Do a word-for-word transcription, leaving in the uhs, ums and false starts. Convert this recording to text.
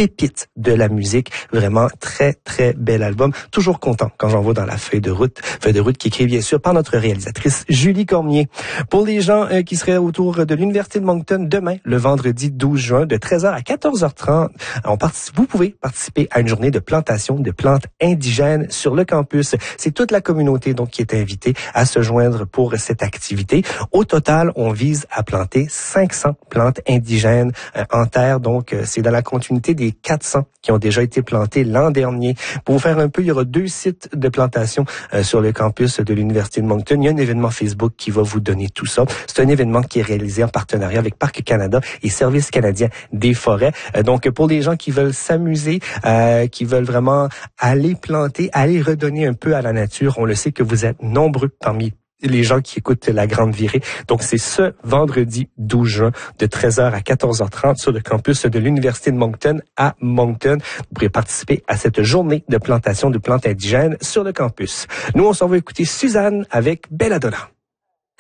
pépites de la musique. Vraiment très, très bel album. Toujours content quand j'en vois dans la feuille de route. Feuille de route qui est écrite bien sûr par notre réalisatrice Julie Cormier. Pour les gens euh, qui seraient autour de l'Université de Moncton, demain, le vendredi douze juin, de treize heures à quatorze heures trente, on participe, vous pouvez participer à une journée de plantation de plantes indigènes sur le campus. C'est toute la communauté donc qui est invitée à se joindre pour cette activité. Au total, on vise à planter cinq cents plantes indigènes euh, en terre. Donc, euh, c'est dans la continuité des quatre cents qui ont déjà été plantées l'an dernier. Pour vous faire un peu, il y aura deux sites de plantation euh, sur le campus de l'Université de Moncton. Il y a un événement Facebook qui va vous donner tout ça. C'est un événement qui est réalisé en partenariat avec Parc Canada et Service canadien des forêts. Euh, donc, pour les gens qui veulent s'amuser, euh, qui veulent vraiment aller planter, aller redonner un peu à la nature, on le sait que vous êtes nombreux parmi les gens qui écoutent La Grande Virée. Donc, c'est ce vendredi douze juin de treize heures à quatorze heures trente sur le campus de l'Université de Moncton à Moncton. Vous pourrez participer à cette journée de plantation de plantes indigènes sur le campus. Nous, on s'en va écouter Suzanne avec Belladonna.